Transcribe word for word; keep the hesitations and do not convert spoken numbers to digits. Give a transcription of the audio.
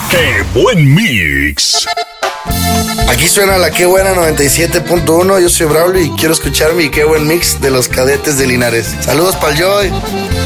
¡Qué buen mix! Aquí suena la Qué Buena noventa y siete punto uno. Yo soy Braulio y quiero escuchar mi Qué Buen Mix de los Cadetes de Linares. Saludos pa'l Joy.